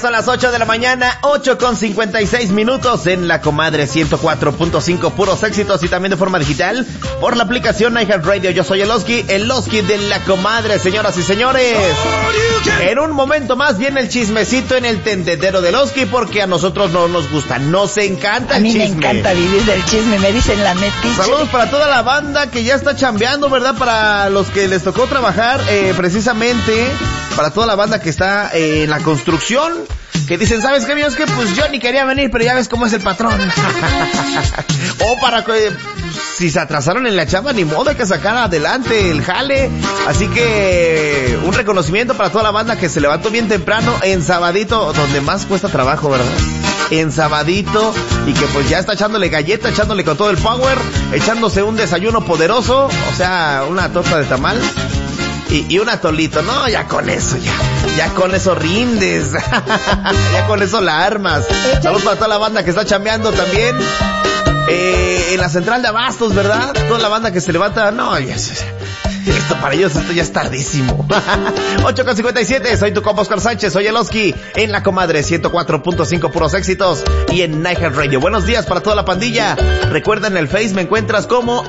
son las 8 de la mañana, 8:56 en La Comadre 104.5, puros éxitos y también de forma digital por la aplicación iHeartRadio. Yo soy el Oski de La Comadre, señoras y señores. En un momento más viene el chismecito en el tendedero del Oski, porque a nosotros no nos gusta, nos encanta el chisme. A mí me encanta vivir del chisme, me dicen la metiche. Saludos para toda la banda que ya está chambeando, ¿verdad? Para los que les tocó trabajar, precisamente, para toda la banda que está en la construcción, que dicen, ¿sabes qué, mío? Es que pues yo ni quería venir, pero ya ves cómo es el patrón. O para que, si se atrasaron en la chamba, ni modo, hay que sacar adelante el jale. Así que un reconocimiento para toda la banda que se levantó bien temprano en sabadito, donde más cuesta trabajo, ¿verdad? En sabadito, y que pues ya está echándole galleta, echándole con todo el power, echándose un desayuno poderoso, o sea, una torta de tamal y un atolito. No, ya con eso, ya con eso rindes. Ya con eso la armas. Saludos para toda la banda que está chambeando también en la central de abastos, ¿verdad? Toda la banda que se levanta, no, esto para ellos, esto ya es tardísimo. 8:57, soy tu compa Oscar Sánchez, soy el Oski en La Comadre 104.5, puros éxitos, y en iHeartRadio. Buenos días para toda la pandilla. Recuerda, en el Face me encuentras como